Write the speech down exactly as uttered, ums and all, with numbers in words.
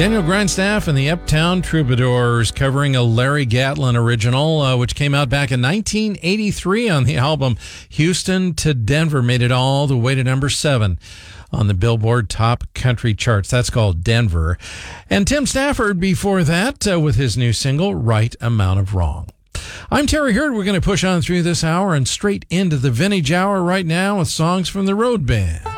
Daniel Grindstaff and the Uptown Troubadours covering a Larry Gatlin original, uh, which came out back in nineteen eighty-three on the album Houston to Denver. Made it all the way to number seven on the Billboard Top Country charts. That's called Denver. And Tim Stafford before that uh, with his new single, Right Amount of Wrong. I'm Terry Hurd. We're going to push on through this hour and straight into the vintage hour right now with songs from the Road Band.